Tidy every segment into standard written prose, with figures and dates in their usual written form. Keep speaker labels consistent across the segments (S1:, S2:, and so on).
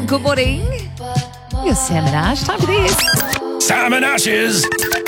S1: Good morning. You're Sam and Ash. Time for this.
S2: Sam and Ash's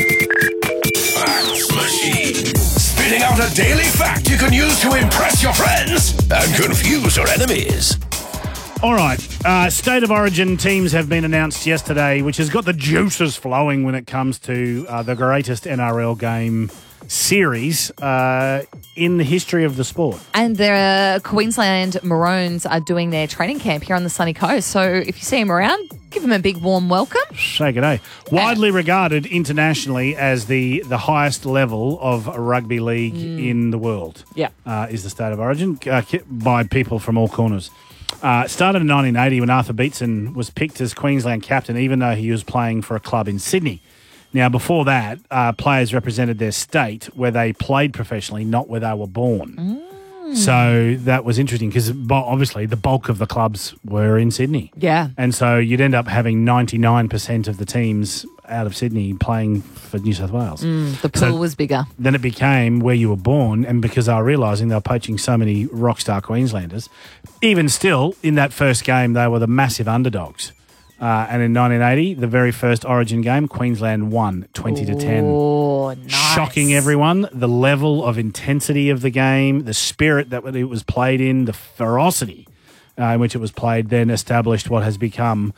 S2: Facts Machine. Spitting out a daily fact you can use to impress your friends and confuse your enemies.
S3: All right. State of Origin teams have been announced yesterday, which has got the juices flowing when it comes to the greatest NRL game series in the history of the sport.
S1: And the Queensland Maroons are doing their training camp here on the sunny coast. So if you see them around, give them a big warm welcome.
S3: Say good day. Widely regarded internationally as the highest level of rugby league in the world.
S1: Yeah.
S3: Is the State of Origin by people from all corners. Started in 1980 when Arthur Beetson was picked as Queensland captain, even though he was playing for a club in Sydney. Now, before that, players represented their state where they played professionally, not where they were born. So that was interesting because obviously the bulk of the clubs were in Sydney.
S1: Yeah.
S3: And so you'd end up having 99% of the teams out of Sydney playing for New South Wales.
S1: The pool was bigger.
S3: Then it became where you were born, and because they were realising they were poaching so many rock star Queenslanders, even still, in that first game, they were the massive underdogs. And in 1980, the very first Origin game, Queensland won 20-10.
S1: Oh, nice.
S3: Shocking everyone. The level of intensity of the game, the spirit that it was played in, the ferocity in which it was played, then established what has become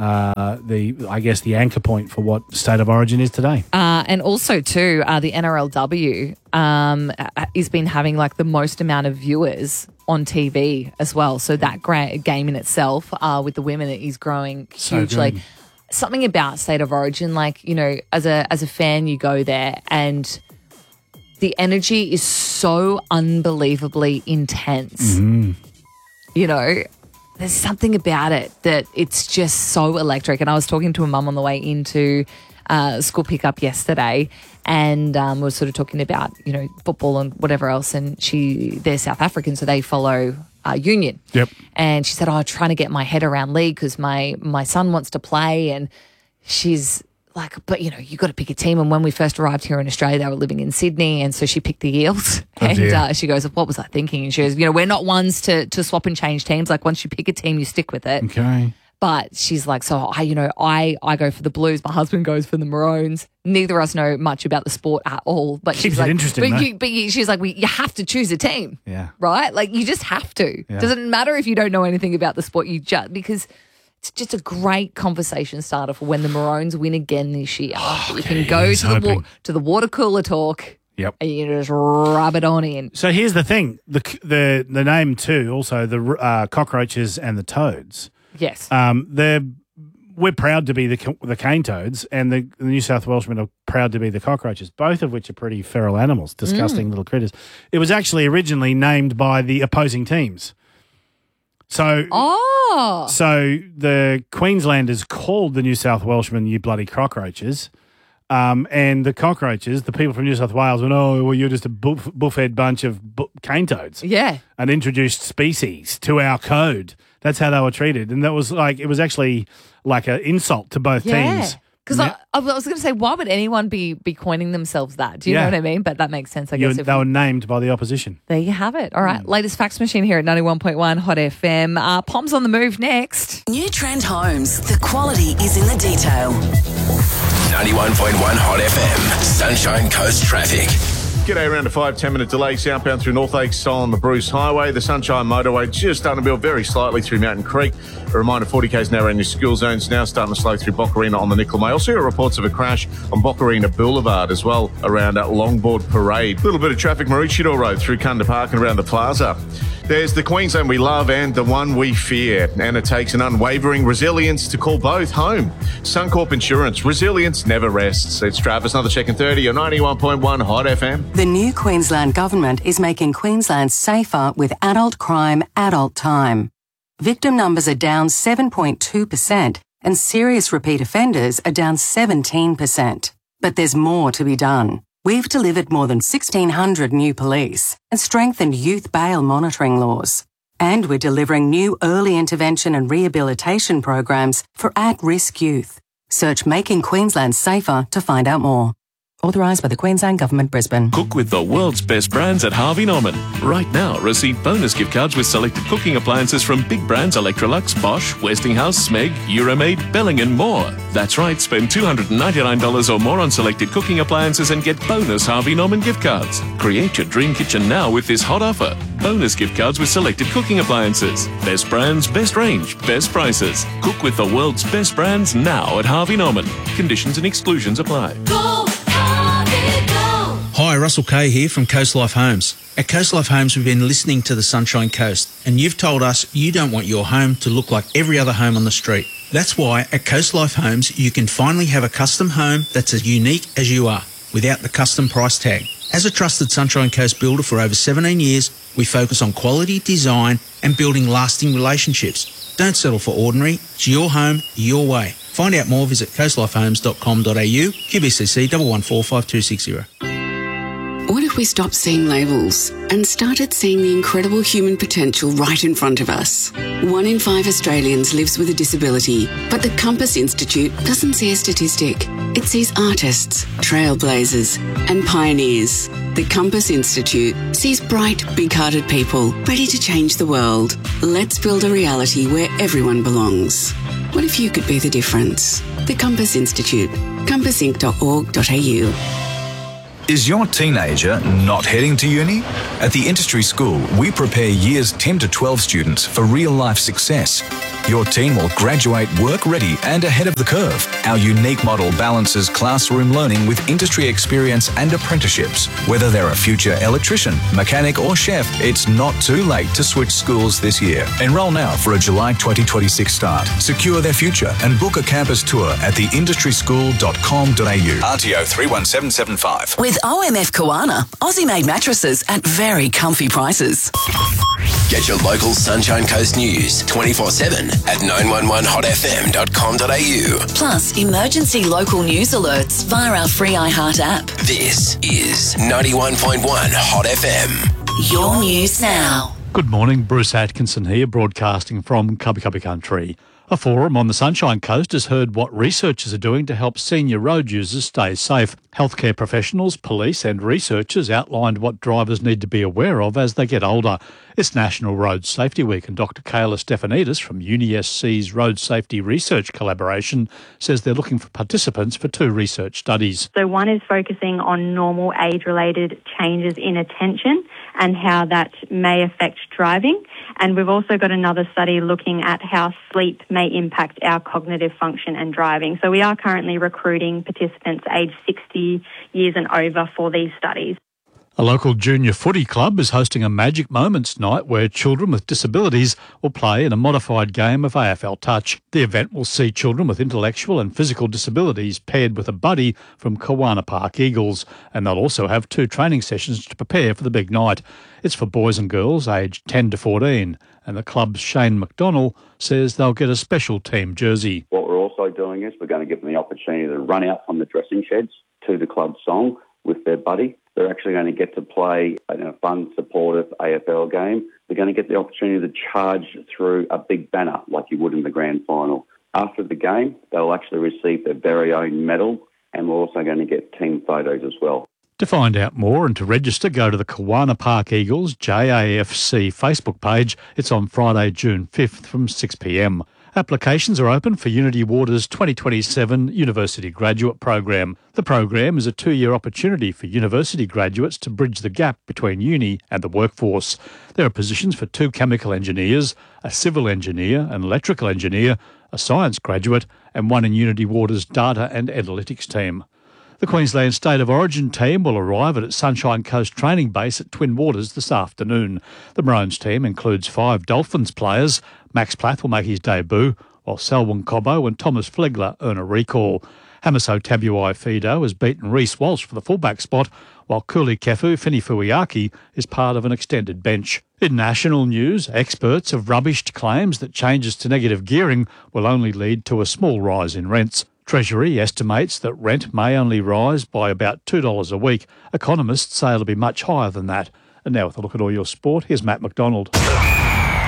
S3: the anchor point for what State of Origin is today.
S1: And also, too, the NRLW has been having like the most amount of viewers on TV as well. So that game in itself with the women is growing hugely. Something about State of Origin, like, you know, as a fan, you go there and the energy is so unbelievably intense. You know, there's something about it that it's just so electric. And I was talking to a mum on the way into school pickup yesterday, and we were sort of talking about, you know, football and whatever else. And they're South African, so they follow Union.
S3: Yep.
S1: And she said, "Oh, I'm trying to get my head around league because my son wants to play." And she's like, "But, you know, you got to pick a team." And when we first arrived here in Australia, they were living in Sydney, and so she picked the Eels. And she goes, "What was I thinking?" And she goes, "You know, we're not ones to swap and change teams. Like, once you pick a team, you stick with it."
S3: Okay.
S1: But she's like, "So I go for the Blues. My husband goes for the Maroons. Neither of us know much about the sport at all." But she's like,
S3: interesting,
S1: she's like, you have to choose a team, right? Like, you just have to.
S3: Yeah.
S1: Doesn't matter if you don't know anything about the sport. Because it's just a great conversation starter for when the Maroons win again this year. You can go to the water cooler talk.
S3: Yep.
S1: And you just rub it on in.
S3: So here's the thing: the name too. Also, the cockroaches and the toads.
S1: Yes.
S3: We're proud to be the cane toads, and the New South Welshmen are proud to be the cockroaches, both of which are pretty feral animals, disgusting little critters. It was actually originally named by the opposing teams. So the Queenslanders called the New South Welshmen "you bloody cockroaches," and the cockroaches, the people from New South Wales, went, "Oh, well, you're just a buffhead bunch of cane toads."
S1: Yeah.
S3: An introduced species to our code. That's how they were treated. And that was it was actually like an insult to both teams.
S1: Because I was going to say, why would anyone be coining themselves that? Do you know what I mean? But that makes sense, I guess.
S3: They were named by the opposition.
S1: There you have it. All right. Latest Facts Machine here at 91.1 Hot FM. Pom's on the move next.
S4: New Trend Homes. The quality is in the detail.
S2: 91.1 Hot FM. Sunshine Coast traffic.
S5: G'day, around a 5-10 minute delay southbound through North Lakes on the Bruce Highway. The Sunshine Motorway just starting to build very slightly through Mountain Creek. A reminder, 40 k's now around your school zones, now starting to slow through Boccarina on the Nickel May. Also, reports of a crash on Boccarina Boulevard as well around Longboard Parade. A little bit of traffic Maroochydore Road through Kunda Park and around the plaza. There's the Queensland we love and the one we fear, and it takes an unwavering resilience to call both home. Suncorp Insurance, resilience never rests. It's Travis, another check in 30 on 91.1 Hot FM.
S4: The new Queensland government is making Queensland safer with adult crime, adult time. Victim numbers are down 7.2% and serious repeat offenders are down 17%. But there's more to be done. We've delivered more than 1,600 new police and strengthened youth bail monitoring laws. And we're delivering new early intervention and rehabilitation programs for at-risk youth. Search Making Queensland Safer to find out more. Authorised by the Queensland Government, Brisbane.
S6: Cook with the world's best brands at Harvey Norman. Right now, receive bonus gift cards with selected cooking appliances from big brands Electrolux, Bosch, Westinghouse, Smeg, Euromaid, Belling and more. That's right, spend $299 or more on selected cooking appliances and get bonus Harvey Norman gift cards. Create your dream kitchen now with this hot offer. Bonus gift cards with selected cooking appliances. Best brands, best range, best prices. Cook with the world's best brands now at Harvey Norman. Conditions and exclusions apply.
S7: Go, Harvey, go!
S8: Hi, Russell Kay here from Coast Life Homes. At Coast Life Homes, we've been listening to the Sunshine Coast, and you've told us you don't want your home to look like every other home on the street. That's why at Coast Life Homes, you can finally have a custom home that's as unique as you are, without the custom price tag. As a trusted Sunshine Coast builder for over 17 years, we focus on quality, design and building lasting relationships. Don't settle for ordinary. It's your home, your way. Find out more, visit coastlifehomes.com.au, QBCC 1145 5260.
S9: What if we stopped seeing labels and started seeing the incredible human potential right in front of us? 1 in 5 Australians lives with a disability, but the Compass Institute doesn't see a statistic. It sees artists, trailblazers, and pioneers. The Compass Institute sees bright, big-hearted people ready to change the world. Let's build a reality where everyone belongs. What if you could be the difference? The Compass Institute, compassinc.org.au.
S10: Is your teenager not heading to uni? At the Industry School, we prepare years 10 to 12 students for real-life success. Your teen will graduate work-ready and ahead of the curve. Our unique model balances classroom learning with industry experience and apprenticeships. Whether they're a future electrician, mechanic or chef, it's not too late to switch schools this year. Enrol now for a July 2026 start. Secure their future and book a campus tour at theindustryschool.com.au. RTO 31775.
S11: With OMF Koana, Aussie-made mattresses at very comfy prices.
S2: Get your local Sunshine Coast news 24/7 at 911hotfm.com.au.
S11: Plus, emergency local news alerts via our free iHeart app.
S2: This is 91.1 Hot FM.
S11: Your news now.
S12: Good morning, Bruce Atkinson here, broadcasting from Cubby Cubby Country. A forum on the Sunshine Coast has heard what researchers are doing to help senior road users stay safe. Healthcare professionals, police and researchers outlined what drivers need to be aware of as they get older. It's National Road Safety Week, and Dr Kayla Stefanidis from UniSC's Road Safety Research Collaboration says they're looking for participants for 2 research studies.
S13: So one is focusing on normal age-related changes in attention and how that may affect driving. And we've also got another study looking at how sleep may impact our cognitive function and driving. So we are currently recruiting participants aged 60 years and over for these studies.
S12: A local junior footy club is hosting a Magic Moments night where children with disabilities will play in a modified game of AFL Touch. The event will see children with intellectual and physical disabilities paired with a buddy from Kawana Park Eagles, and they'll also have 2 training sessions to prepare for the big night. It's for boys and girls aged 10 to 14, and the club's Shane McDonnell says they'll get a special team jersey.
S14: What we're also doing is we're going to give them the opportunity to run out from the dressing sheds to the club song with their buddy. They're actually going to get to play in a fun, supportive AFL game. They're going to get the opportunity to charge through a big banner like you would in the grand final. After the game, they'll actually receive their very own medal, and we're also going to get team photos as well.
S12: To find out more and to register, go to the Kawana Park Eagles JAFC Facebook page. It's on Friday, June 5th from 6 p.m. Applications are open for Unity Water's 2027 University Graduate Program. The program is a 2-year opportunity for university graduates to bridge the gap between uni and the workforce. There are positions for 2 chemical engineers, a civil engineer, an electrical engineer, a science graduate, and 1 in Unity Water's data and analytics team. The Queensland State of Origin team will arrive at its Sunshine Coast training base at Twin Waters this afternoon. The Maroons team includes 5 Dolphins players. Max Plath will make his debut, while Selwyn Cobbo and Thomas Flegler earn a recall. Hamiso Tabuai-Fido has beaten Reece Walsh for the fullback spot, while Kuli Kefu Finifuiaki is part of an extended bench. In national news, experts have rubbished claims that changes to negative gearing will only lead to a small rise in rents. Treasury estimates that rent may only rise by about $2 a week. Economists say it'll be much higher than that. And now with a look at all your sport, here's Matt McDonald.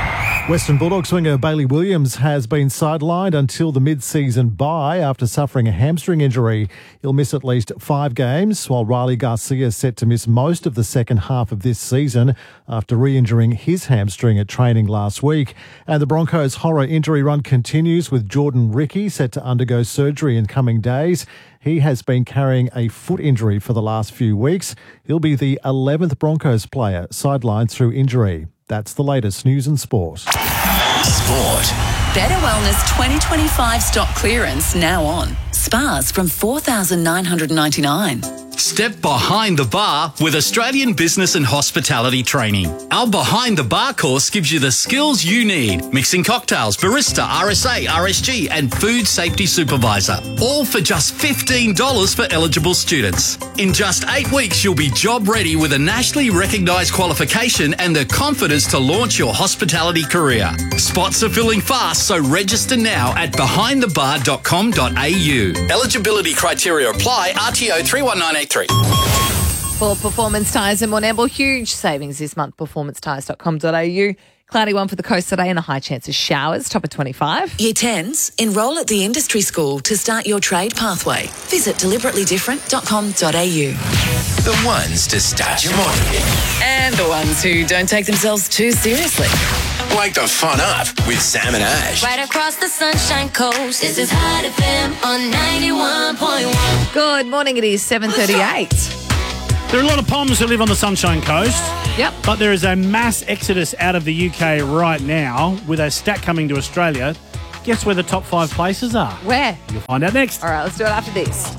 S15: Western Bulldogs winger Bailey Williams has been sidelined until the mid-season bye after suffering a hamstring injury. He'll miss at least 5 games, while Riley Garcia is set to miss most of the second half of this season after re-injuring his hamstring at training last week. And the Broncos' horror injury run continues, with Jordan Ricky set to undergo surgery in coming days. He has been carrying a foot injury for the last few weeks. He'll be the 11th Broncos player sidelined through injury. That's the latest news and sport.
S11: Sport. Better Wellness 2025 stock clearance now on. Spas from $4,999.
S16: Step behind the bar with Australian Business and Hospitality Training. Our Behind the Bar course gives you the skills you need. Mixing cocktails, barista, RSA, RSG and food safety supervisor. All for just $15 for eligible students. In just 8 weeks, you'll be job ready with a nationally recognised qualification and the confidence to launch your hospitality career. Spots are filling fast, so register now at behindthebar.com.au. Eligibility criteria apply. RTO 31983.
S1: For Performance Tyres in Moonamble, huge savings this month. performancetyres.com.au. Cloudy one for the coast today and a high chance of showers, top of 25.
S11: Year 10s, enrol at the industry school to start your trade pathway. Visit deliberately-different.com.au.
S2: The ones to start your morning.
S11: And the ones who don't take themselves too seriously.
S2: Wake the fun up with Sam and Ash.
S7: Right across the Sunshine Coast, this is Hot FM on 91.1.
S1: Good morning, it is 7:38.
S3: There are a lot of Poms who live on the Sunshine Coast.
S1: Yep.
S3: But there is a mass exodus out of the UK right now with a stat coming to Australia. Guess where the top 5 places are?
S1: Where?
S3: You'll find out next.
S1: All right, let's do it after this.